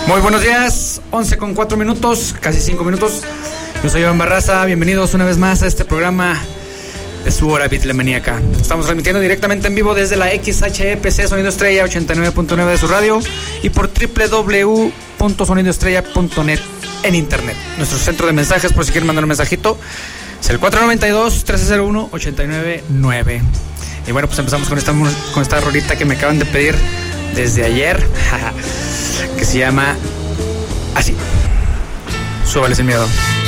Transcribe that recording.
Muy buenos días, 11:04, casi 5 minutos. Yo soy Iván Barraza, bienvenidos una vez más a este programa de su hora bitlemaníaca. Estamos transmitiendo directamente en vivo desde la XHEPC Sonido Estrella 89.9 de su radio y por www.sonidoestrella.net en internet. Nuestro centro de mensajes, por si quieren mandar un mensajito, es el 492-1301-899. Y bueno, pues empezamos con esta rolita que me acaban de pedir desde ayer, que se llama así. Súbale sin miedo.